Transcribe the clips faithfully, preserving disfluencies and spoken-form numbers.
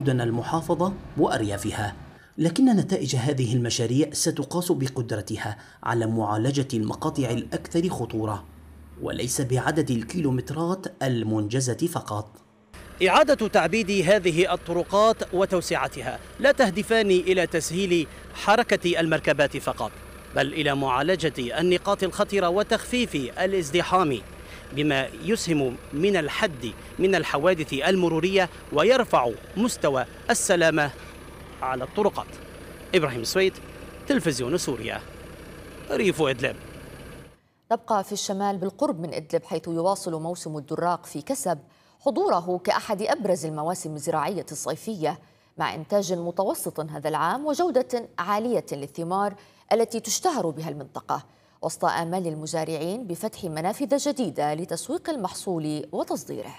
مدن المحافظة وأريافها، لكن نتائج هذه المشاريع ستقاس بقدرتها على معالجة المقاطع الأكثر خطورة وليس بعدد الكيلومترات المنجزة فقط. إعادة تعبيد هذه الطرقات وتوسعتها لا تهدفان إلى تسهيل حركة المركبات فقط، بل إلى معالجة النقاط الخطرة وتخفيف الازدحام، بما يسهم من الحد من الحوادث المرورية ويرفع مستوى السلامة على الطرقات. إبراهيم سويد، تلفزيون سوريا، ريف إدلب. نبقى في الشمال بالقرب من إدلب، حيث يواصل موسم الدراق في كسب حضوره كأحد أبرز المواسم الزراعية الصيفية، مع إنتاج متوسط هذا العام وجودة عالية للثمار التي تشتهر بها المنطقة، وسط آمال المزارعين بفتح منافذ جديدة لتسويق المحصول وتصديره.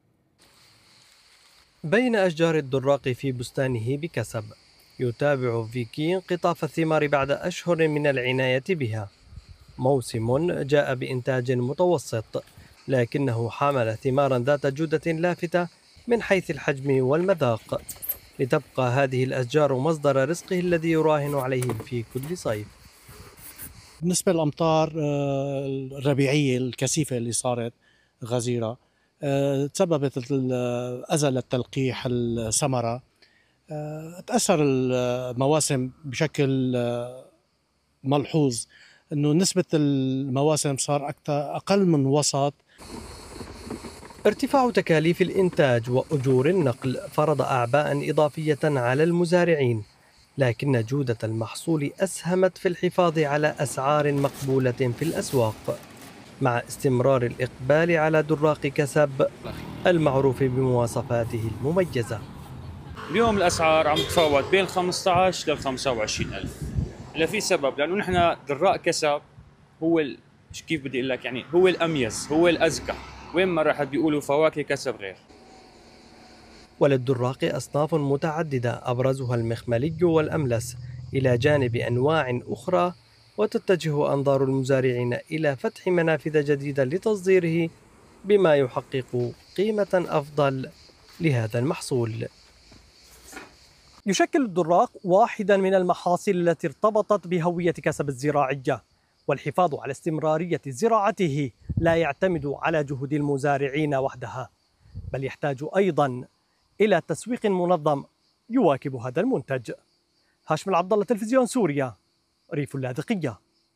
بين أشجار الدراق في بستانه بكسب، يتابع فيكي انقطاف الثمار بعد أشهر من العناية بها. موسم جاء بإنتاج متوسط، لكنه حامل ثمارا ذات جودة لافتة من حيث الحجم والمذاق، لتبقى هذه الأشجار مصدر رزقه الذي يراهن عليه في كل صيف. بالنسبة للأمطار الربيعية الكثيفة اللي صارت غزيرة تسببت أزلت تلقيح الثمرة، تأثر المواسم بشكل ملحوظ، أنه نسبة المواسم صار أكثر أقل من وسط. ارتفاع تكاليف الإنتاج وأجور النقل فرض أعباء إضافية على المزارعين، لكن جودة المحصول أسهمت في الحفاظ على أسعار مقبولة في الأسواق، مع استمرار الإقبال على دراق كسب المعروف بمواصفاته المميزة. اليوم الأسعار عم تتفاوت بين خمسة عشر لل خمسة وعشرين ألف. لا في سبب، لأنه نحن دراق كسب هو ال... كيف بدي أقول لك، يعني هو الأميز، هو الأزكى، وين ما راح بيقولوا فواكه كسب غير. وللدراق أصناف متعددة أبرزها المخملي والأملس، إلى جانب أنواع أخرى، وتتجه أنظار المزارعين إلى فتح منافذ جديدة لتصديره، بما يحقق قيمة أفضل لهذا المحصول. يشكل الدراق واحدا من المحاصيل التي ارتبطت بهوية كسب الزراعية، والحفاظ على استمرارية زراعته لا يعتمد على جهود المزارعين وحدها، بل يحتاج أيضا إلى تسويق منظم يواكب هذا المنتج. هاشم العبد الله، تلفزيون سوريا، ريف اللاذقية.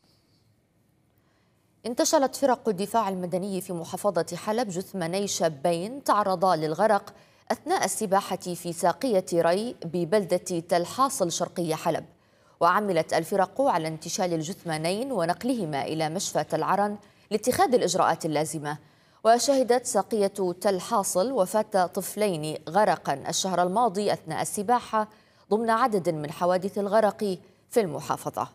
انتشلت فرق الدفاع المدني في محافظة حلب جثماني شابين تعرضا للغرق أثناء السباحة في ساقية ري ببلدة تل حاصل شرقي حلب، وعملت الفرق على انتشال الجثمانين ونقلهما إلى مشفى تل عرن لاتخاذ الإجراءات اللازمة. وشهدت ساقية تل حاصل وفاة طفلين غرقا الشهر الماضي أثناء السباحة ضمن عدد من حوادث الغرق في المحافظة.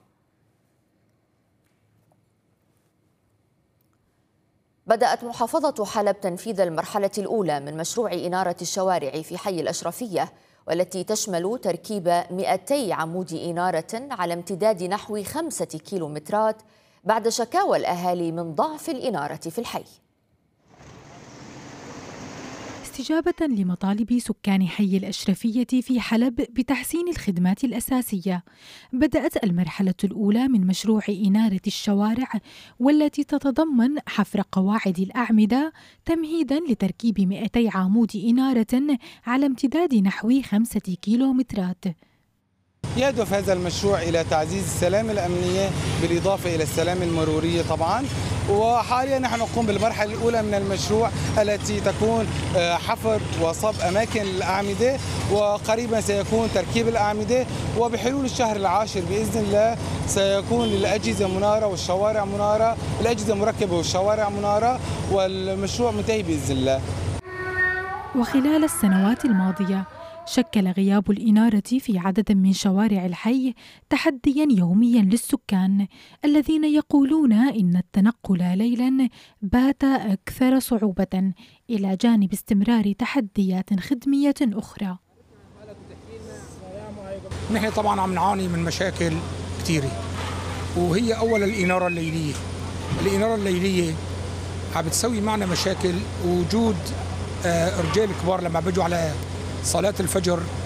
بدأت محافظة حلب تنفيذ المرحلة الأولى من مشروع إنارة الشوارع في حي الأشرفية، والتي تشمل تركيب مئتي عمود إنارة على امتداد نحو خمسة كيلومترات بعد شكاوى الأهالي من ضعف الإنارة في الحي. استجابة لمطالب سكان حي الأشرفية في حلب بتحسين الخدمات الأساسية، بدأت المرحلة الأولى من مشروع إنارة الشوارع، والتي تتضمن حفر قواعد الأعمدة تمهيداً لتركيب مئتي عمود إنارة على امتداد نحو خمسة كيلومترات. يهدف هذا المشروع إلى تعزيز السلامة الأمنية بالإضافة إلى السلامة المرورية طبعاً. وحاليا نحن نقوم بالمرحلة الأولى من المشروع التي تكون حفر وصب أماكن الأعمدة، وقريبا سيكون تركيب الأعمدة، وبحلول الشهر العاشر بإذن الله سيكون الأجهزة منارة والشوارع منارة، الأجهزة مركبة والشوارع منارة، والمشروع منتهي بإذن الله. وخلال السنوات الماضية شكل غياب الإنارة في عدد من شوارع الحي تحدياً يومياً للسكان، الذين يقولون إن التنقل ليلاً بات أكثر صعوبة، إلى جانب استمرار تحديات خدمية أخرى. نحن طبعاً عم نعاني من مشاكل كثيرة، وهي أولاً الإنارة الليلية. الإنارة الليلية عم بتسوي معنا مشاكل، وجود رجال كبار لما بيجوا على صلاة الفجر